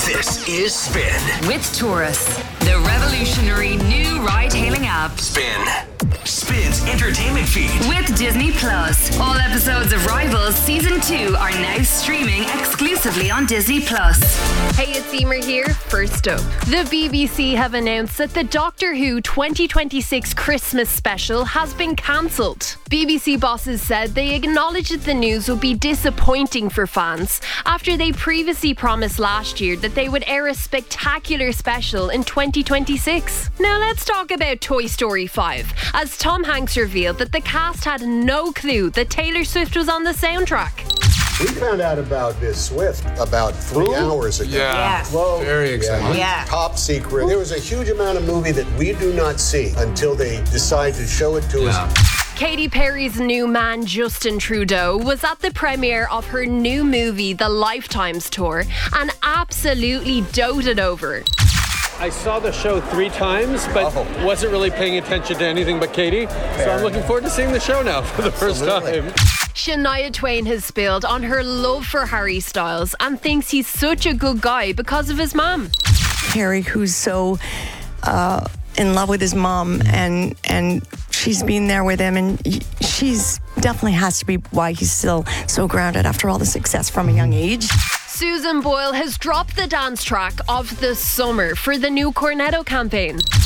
This is Spin. With Taurus, the revolutionary new ride-hailing app. Spin. Spin's entertainment feed. With Disney Plus. All episodes of Rivals Season 2 are now streaming exclusively on Disney Plus. Hey, it's Emer here. First up, the BBC have announced that the Doctor Who 2026 Christmas special has been cancelled. BBC bosses said they acknowledged that the news would be disappointing for fans after they previously promised last year that they would air a spectacular special in 2026. Now let's talk about Toy Story 5, as Tom Hanks revealed that the cast had no clue that Taylor Swift was on the soundtrack. We found out about Miss Swift about 3 hours ago. Yeah. Whoa. Very exciting. Yeah. Top secret. There was a huge amount of movie that we do not see until they decide to show it to us. Katy Perry's new man, Justin Trudeau, was at the premiere of her new movie, The Lifetimes Tour, and absolutely doted over it. I saw the show 3 times, but wasn't really paying attention to anything but Katie. So I'm looking forward to seeing the show now for the first time. Shania Twain has spilled on her love for Harry Styles and thinks he's such a good guy because of his mom. Harry, who's so in love with his mom, and she's been there with him, and she's definitely has to be why he's still so grounded after all the success from a young age. Susan Boyle has dropped the dance track of the summer for the new Cornetto campaign.